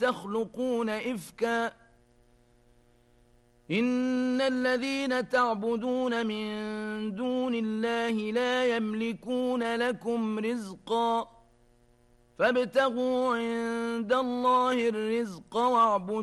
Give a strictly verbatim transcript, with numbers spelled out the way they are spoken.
تخلقون إفكا إن الذين تعبدون من دون الله لا يملكون لكم رزقا فابتغوا عند الله الرزق واعبدوا